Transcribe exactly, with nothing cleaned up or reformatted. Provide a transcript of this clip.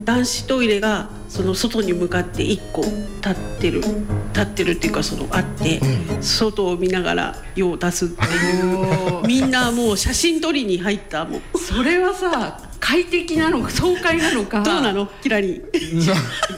男子トイレがその外に向かっていっこ立ってる立ってるっていうかそのあって、うん、外を見ながら用を出すっていうみんなもう写真撮りに入った。もうそれはさ快適なのか爽快なのかどうなのキラリン